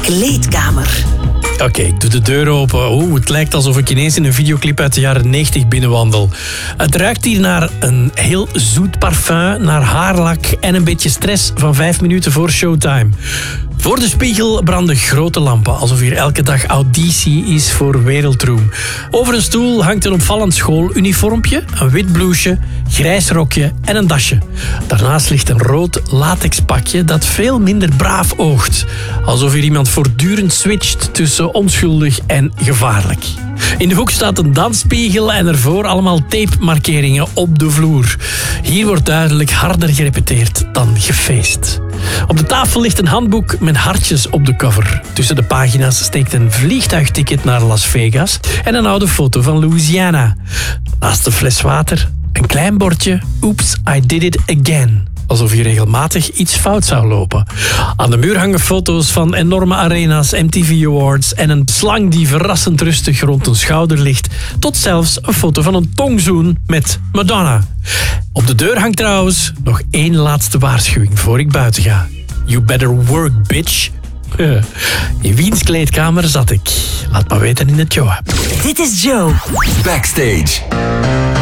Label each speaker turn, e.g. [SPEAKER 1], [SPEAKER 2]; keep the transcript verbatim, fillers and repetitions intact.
[SPEAKER 1] Kleedkamer.
[SPEAKER 2] Oké, okay, ik doe de deur open. Oeh, het lijkt alsof ik ineens in een videoclip uit de jaren negentig binnenwandel. Het ruikt hier naar een heel zoet parfum, naar haarlak en een beetje stress van vijf minuten voor showtime. Voor de spiegel branden grote lampen, alsof hier elke dag auditie is voor wereldroem. Over een stoel hangt een opvallend schooluniformpje, een wit blouseje, grijs rokje en een dasje. Daarnaast ligt een rood latexpakje dat veel minder braaf oogt. Alsof hier iemand voortdurend switcht tussen onschuldig en gevaarlijk. In de hoek staat een dansspiegel en ervoor allemaal tape-markeringen op de vloer. Hier wordt duidelijk harder gerepeteerd dan gefeest. Op de tafel ligt een handboek met hartjes op de cover. Tussen de pagina's steekt een vliegtuigticket naar Las Vegas en een oude foto van Louisiana. Naast een fles water een klein bordje Oops, I did it again. Alsof hier regelmatig iets fout zou lopen. Aan de muur hangen foto's van enorme arena's, M T V Awards en een slang die verrassend rustig rond een schouder ligt. Tot zelfs een foto van een tongzoen met Madonna. Op de deur hangt trouwens nog één laatste waarschuwing voor ik buiten ga. You better work, bitch. In wiens kleedkamer zat ik? Laat maar weten in de show.
[SPEAKER 1] Dit is Joe.
[SPEAKER 3] Backstage.